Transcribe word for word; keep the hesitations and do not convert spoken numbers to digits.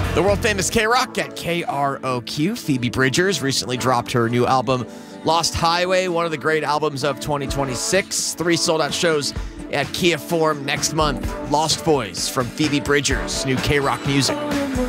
The world-famous K-Rock at K R O Q. Phoebe Bridgers recently dropped her new album, Lost Highway, one of the great albums of twenty twenty-six. Three sold-out shows at Kia Forum next month. Lost Boys from Phoebe Bridgers, new K-Rock music.